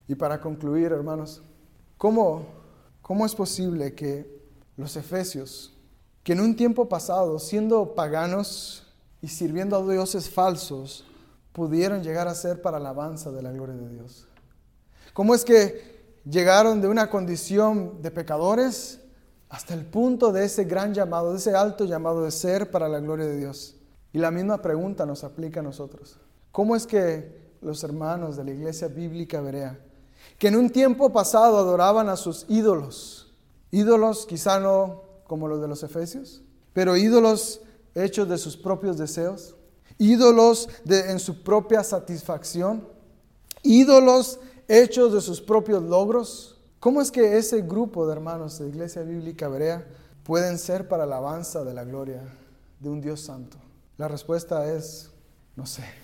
Y para concluir, hermanos, ¿cómo es posible que los efesios, que en un tiempo pasado, siendo paganos y sirviendo a dioses falsos, pudieron llegar a ser para alabanza de la gloria de Dios? ¿Cómo es que llegaron de una condición de pecadores hasta el punto de ese gran llamado, de ese alto llamado de ser para la gloria de Dios? Y la misma pregunta nos aplica a nosotros. ¿Cómo es que los hermanos de la Iglesia Bíblica Berea, que en un tiempo pasado adoraban a sus ídolos quizá no como los de los efesios, pero ídolos hechos de sus propios deseos, ídolos en su propia satisfacción, ídolos hechos de sus propios logros? ¿Cómo es que ese grupo de hermanos de la Iglesia Bíblica Berea pueden ser para alabanza de la gloria de un Dios santo? La respuesta es, no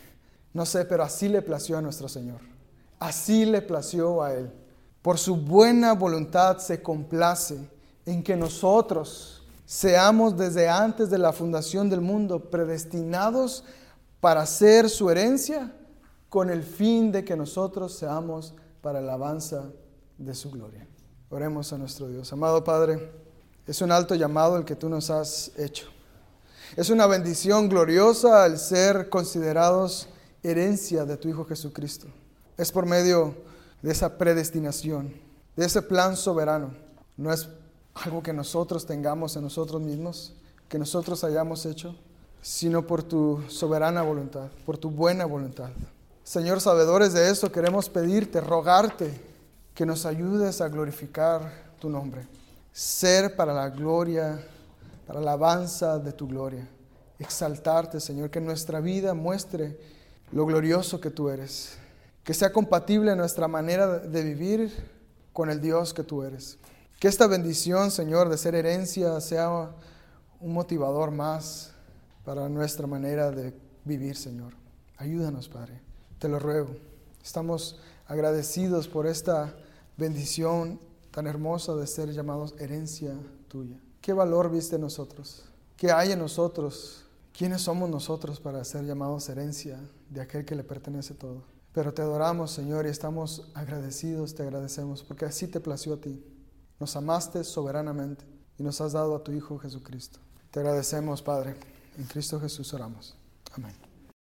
sé, pero así le plació a nuestro Señor. Así le plació a Él. Por su buena voluntad se complace en que nosotros seamos desde antes de la fundación del mundo predestinados para ser su herencia, con el fin de que nosotros seamos para alabanza de su gloria. Oremos a nuestro Dios. Amado Padre, es un alto llamado el que tú nos has hecho. Es una bendición gloriosa el ser considerados herencia de tu Hijo Jesucristo. Es por medio de esa predestinación, de ese plan soberano. No es algo que nosotros tengamos en nosotros mismos, que nosotros hayamos hecho, sino por tu soberana voluntad, por tu buena voluntad. Señor, sabedores de eso, queremos pedirte, rogarte, que nos ayudes a glorificar tu nombre. Ser para la gloria, para la alabanza de tu gloria. Exaltarte, Señor, que nuestra vida muestre lo glorioso que tú eres. Que sea compatible nuestra manera de vivir con el Dios que tú eres. Que esta bendición, Señor, de ser herencia sea un motivador más para nuestra manera de vivir, Señor. Ayúdanos, Padre. Te lo ruego. Estamos agradecidos por esta bendición tan hermosa de ser llamados herencia tuya. ¿Qué valor viste en nosotros? ¿Qué hay en nosotros? ¿Quiénes somos nosotros para ser llamados herencia de aquel que le pertenece todo? Pero te adoramos, Señor, y estamos agradecidos, te agradecemos, porque así te plació a ti. Nos amaste soberanamente y nos has dado a tu Hijo Jesucristo. Te agradecemos, Padre. En Cristo Jesús oramos. Amén.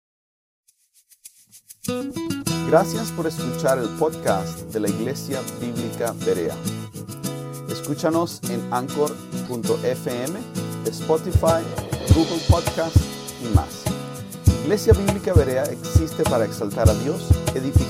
Gracias por escuchar el podcast de la Iglesia Bíblica Berea. Escúchanos en Anchor.fm, Spotify, Google Podcast y más. Iglesia Bíblica Berea existe para exaltar a Dios, edificar